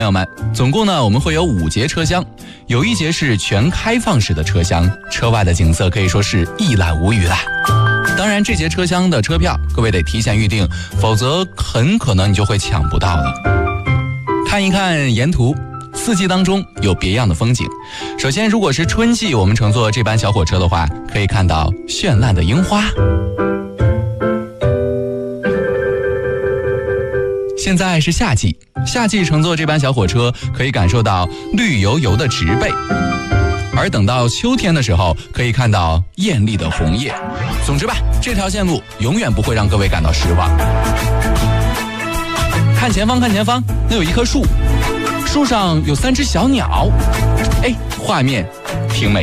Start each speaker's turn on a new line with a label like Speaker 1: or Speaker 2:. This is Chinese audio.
Speaker 1: 朋友们，总共呢我们会有5节车厢，有1节是全开放式的车厢，车外的景色可以说是一览无余啦。当然这节车厢的车票各位得提前预定，否则很可能你就会抢不到了。看一看沿途4季当中有别样的风景。首先如果是春季我们乘坐这班小火车的话，可以看到绚烂的樱花。现在是夏季，夏季乘坐这班小火车可以感受到绿油油的植被，而等到秋天的时候可以看到艳丽的红叶。总之吧，这条线路永远不会让各位感到失望。看前方，看前方，那有一棵树，树上有3只小鸟，画面挺美。